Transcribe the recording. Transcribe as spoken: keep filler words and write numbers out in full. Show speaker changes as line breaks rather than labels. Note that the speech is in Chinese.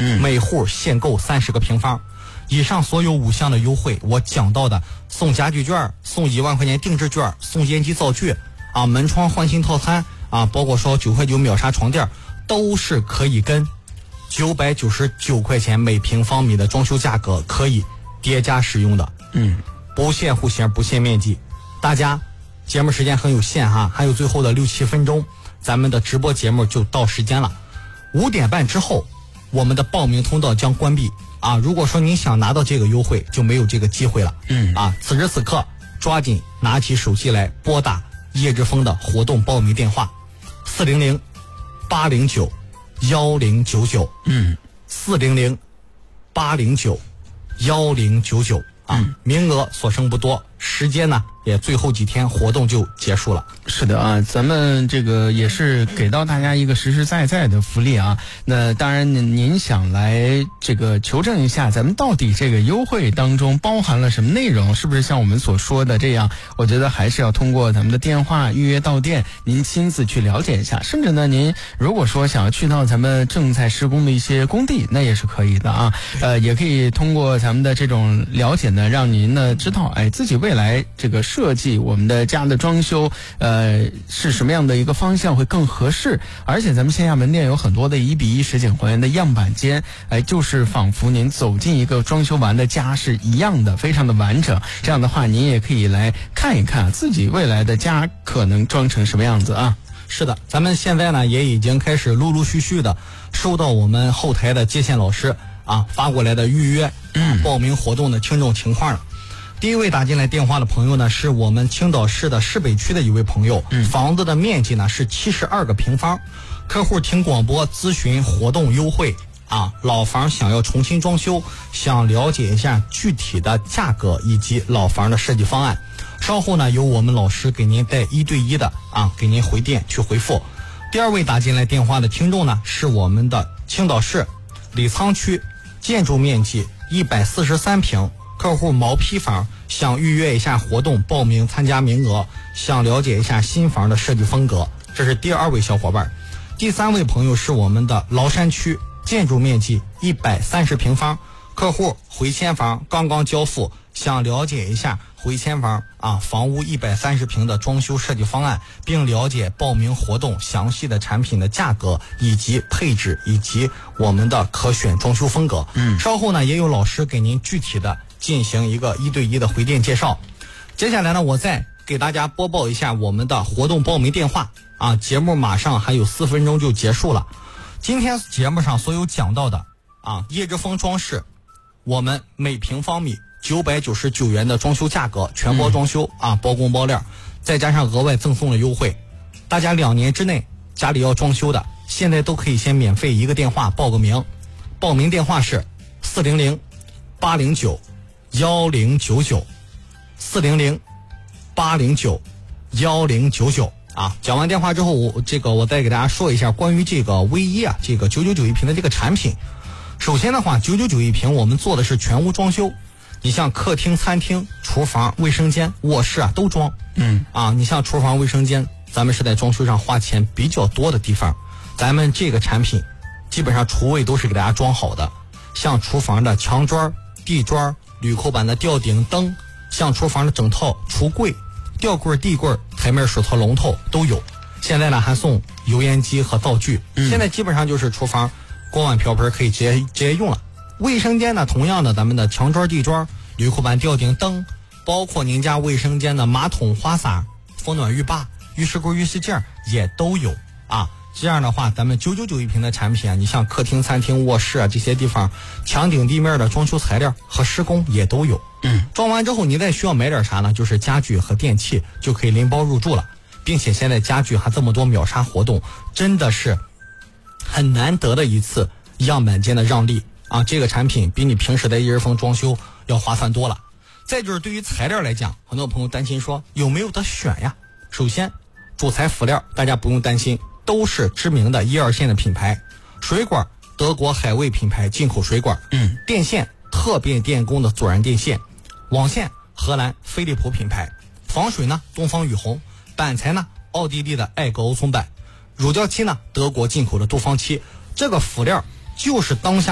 嗯，
每户限购三十个平方。以上所有五项的优惠，我讲到的送家具券、送一万块钱定制券、送烟机灶具啊、门窗换新套餐啊，包括说九块九秒杀床垫，都是可以跟九百九十九块钱每平方米的装修价格可以叠加使用的。
嗯，
不限户型，不限面积。大家节目时间很有限哈，还有最后的六七分钟，咱们的直播节目就到时间了。五点半之后，我们的报名通道将关闭啊！如果说您想拿到这个优惠，就没有这个机会了。
嗯
啊，此时此刻抓紧拿起手机来拨打叶之峰的活动报名电话：四零零八零九幺零九九。
嗯，
四零零八零九幺零九九啊，
嗯，
名额所剩不多，时间呢也最后几天，活动就结束了。
是的啊，咱们这个也是给到大家一个实实在在的福利啊。那当然您您想来这个求证一下，咱们到底这个优惠当中包含了什么内容，是不是像我们所说的这样？我觉得还是要通过咱们的电话预约到店，您亲自去了解一下。甚至呢，您如果说想要去到咱们正在施工的一些工地，那也是可以的啊。呃，也可以通过咱们的这种了解呢，让您呢知道，哎，自己未来这个设计我们的家的装修，呃。呃，是什么样的一个方向会更合适？而且咱们线下门店有很多的一比一实景还原的样板间，哎，就是仿佛您走进一个装修完的家是一样的，非常的完整。这样的话，您也可以来看一看自己未来的家可能装成什么样子啊。
是的，咱们现在呢也已经开始陆陆续续的收到我们后台的接线老师啊发过来的预约、嗯、报名活动的听众情况了。第一位打进来电话的朋友呢，是我们青岛市的市北区的一位朋友，嗯，房子的面积呢是七十二个平方，客户听广播咨询活动优惠啊，老房想要重新装修，想了解一下具体的价格以及老房的设计方案，稍后呢由我们老师给您带一对一的啊，给您回电去回复。第二位打进来电话的听众呢，是我们的青岛市李沧区，建筑面积一百四十三平。客户毛坯房，想预约一下活动，报名参加名额，想了解一下新房的设计风格，这是第二位小伙伴。第三位朋友是我们的崂山区，建筑面积一百三十平方，客户回迁房刚刚交付，想了解一下回迁房啊房屋一百三十平的装修设计方案，并了解报名活动详细的产品的价格以及配置以及我们的可选装修风格。嗯，稍后呢也有老师给您具体的进行一个一对一的回电介绍。接下来呢，我再给大家播报一下我们的活动报名电话啊，节目马上还有四分钟就结束了。今天节目上所有讲到的啊，叶之峰装饰，我们每平方米九百九十九元的装修价格，全包装修、嗯、啊，包工包料，再加上额外赠送的优惠，大家两年之内家里要装修的，现在都可以先免费一个电话报个名，报名电话是四零零八零九幺零九九，四零零八零九幺零九九啊。讲完电话之后，我这个我再给大家说一下关于这个唯一啊，这个九九九一平的这个产品。首先的话，九九九一平我们做的是全屋装修，你像客厅、餐厅、厨房、卫生间、卧室啊都装。
嗯
啊，你像厨房、卫生间，咱们是在装修上花钱比较多的地方，咱们这个产品基本上厨卫都是给大家装好的，像厨房的墙砖、地砖、铝扣板的吊顶灯，像厨房的整套橱柜、吊柜、地柜、台面水槽、龙头都有。现在呢还送油烟机和灶具、嗯、现在基本上就是厨房锅碗瓢盆可以直接直接用了。卫生间呢，同样的咱们的墙砖、地砖、铝扣板、吊顶灯，包括您家卫生间的马桶、花洒、风暖浴霸、浴室柜、浴室镜也都有啊。这样的话，咱们九九九一平的产品啊，你像客厅、餐厅、卧室啊这些地方，墙顶地面的装修材料和施工也都有。
嗯，
装完之后你再需要买点啥呢？就是家具和电器就可以拎包入住了，并且现在家具还这么多秒杀活动，真的是很难得的一次样板间的让利啊！这个产品比你平时在一人风装修要划算多了。再就是对于材料来讲，很多朋友担心说有没有得选呀？首先，主材辅料大家不用担心，都是知名的一二线的品牌。水管，德国海味品牌进口水管。
嗯，
电线，特变电工的左燃电线。网线，荷兰飞利浦品牌。防水呢，东方雨虹。板材呢，奥地利的艾格欧松板。乳胶漆呢，德国进口的杜芳漆。这个辅料就是当下